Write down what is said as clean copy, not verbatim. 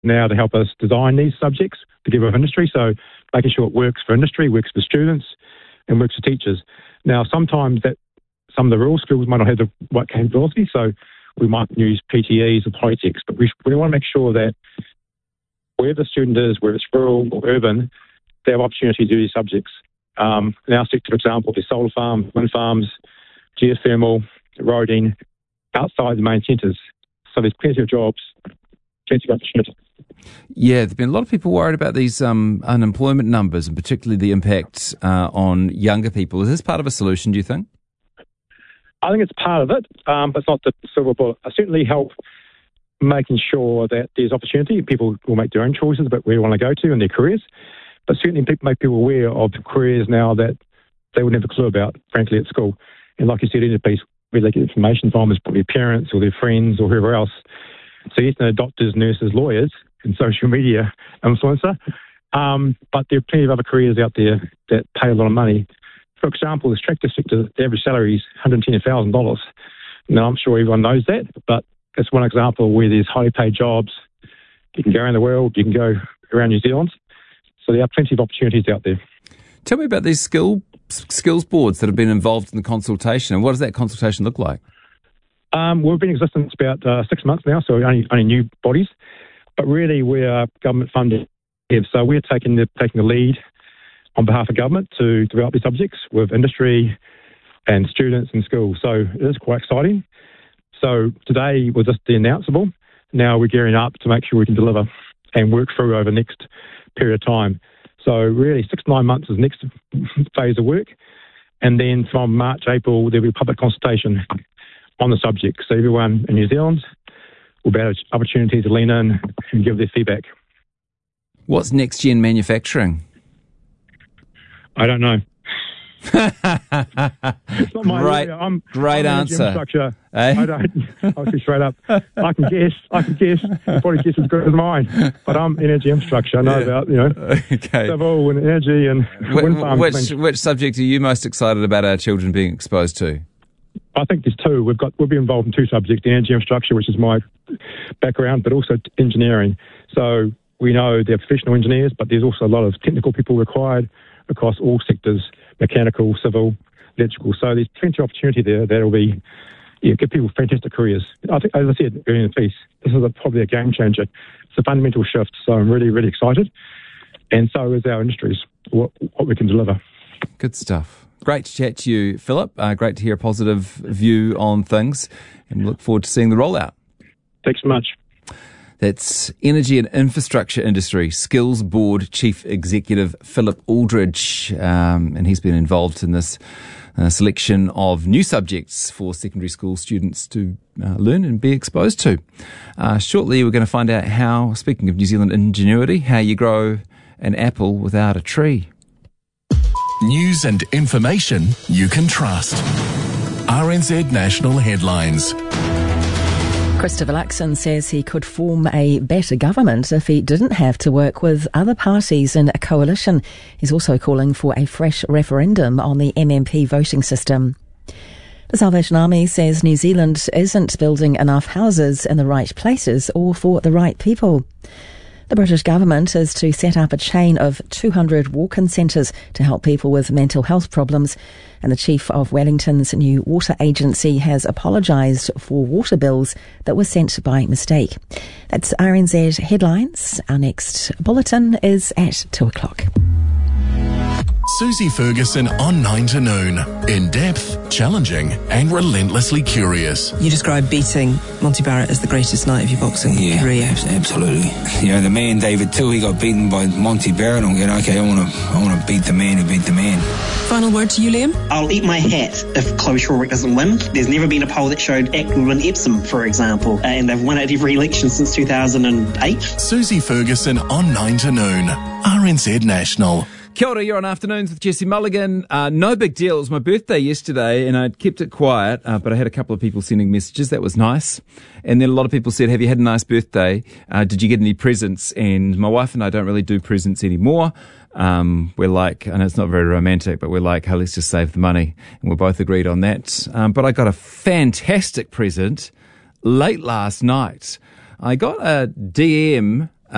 now to help us design these subjects together with industry. So making sure it works for industry, works for students, and works for teachers. Now, sometimes that some of the rural schools might not have the right capability, so we might use PTEs or projects, but we want to make sure that wherever the student is, whether it's rural or urban, they have opportunity to do these subjects. In our sector, for example, there's solar farms, wind farms, geothermal, roading, outside the main centres. So there's plenty of jobs, plenty of opportunity. Yeah, there have been a lot of people worried about these unemployment numbers, and particularly the impact on younger people. Is this part of a solution, do you think? I think it's part of it, but it's not the silver bullet. I certainly help making sure that there's opportunity. People will make their own choices about where they want to go to in their careers, but certainly make people aware of the careers now that they would never clue about, frankly, at school. And like you said, any piece where they get information from is probably parents or their friends or whoever else. So yes, no doctors, nurses, lawyers, and social media influencer. But there are plenty of other careers out there that pay a lot of money. For example, the tractor sector, the average salary is $110,000. Now, I'm sure everyone knows that, but it's one example where there's highly paid jobs. You can go around the world, you can go around New Zealand. So there are plenty of opportunities out there. Tell me about these skills boards that have been involved in the consultation, and what does that consultation look like? We've been in existence about 6 months now, so only new bodies. But really, we are government funded. So we're taking the lead on behalf of government to develop these subjects with industry and students and schools. So it is quite exciting. So today was just the announceable. Now we're gearing up to make sure we can deliver and work through over the next period of time. So really 6 to 9 months is the next phase of work. And then from March, April, there'll be a public consultation on the subject. So everyone in New Zealand will have an opportunity to lean in and give their feedback. What's next-gen manufacturing? I don't know. It's not my area. I'm answer. Infrastructure. Eh? I don't. I'll be straight up. I can guess. Probably guess as good as mine. But I'm energy infrastructure. I know about okay. civil and energy and wind farms. Which subject are you most excited about our children being exposed to? I think there's two. We'll be involved in two subjects: the energy infrastructure, which is my background, but also engineering. So we know they're professional engineers, but there's also a lot of technical people required across all sectors: mechanical, civil, electrical. So there's plenty of opportunity there that'll be, give people fantastic careers. I think, as I said earlier in the piece, this is probably a game changer. It's a fundamental shift. So I'm really, really excited. And so is our industries, what we can deliver. Good stuff. Great to chat to you, Philip. Great to hear a positive view on things, and look forward to seeing the rollout. Thanks so much. That's Energy and Infrastructure Industry Skills Board Chief Executive Philip Aldridge, and he's been involved in this selection of new subjects for secondary school students to learn and be exposed to. Shortly, we're going to find out how, speaking of New Zealand ingenuity, how you grow an apple without a tree. News and information you can trust. RNZ National Headlines. Christopher Luxon says he could form a better government if he didn't have to work with other parties in a coalition. He's also calling for a fresh referendum on the MMP voting system. The Salvation Army says New Zealand isn't building enough houses in the right places or for the right people. The British government is to set up a chain of 200 walk-in centres to help people with mental health problems. And the chief of Wellington's new water agency has apologised for water bills that were sent by mistake. That's RNZ Headlines. Our next bulletin is at 2:00. Susie Ferguson on 9 to noon. In depth, challenging and relentlessly curious. You describe beating Monty Barrett as the greatest night of your boxing career. Absolutely. The man David Tui got beaten by Monty Barrett. I'm going, okay, I want to beat the man who beat the man. Final word to you, Liam? I'll eat my hat if Chloe Shawrick doesn't win. There's never been a poll that showed ACT would win Epsom, for example, and they've won at every election since 2008. Susie Ferguson on 9 to noon. RNZ National. Kia ora, you're on Afternoons with Jesse Mulligan. No big deal. It was my birthday yesterday and I'd kept it quiet, but I had a couple of people sending messages. That was nice. And then a lot of people said, have you had a nice birthday? Did you get any presents? And my wife and I don't really do presents anymore. We're like, and it's not very romantic, but we're like, hey, let's just save the money. And we both agreed on that. But I got a fantastic present late last night. I got a DM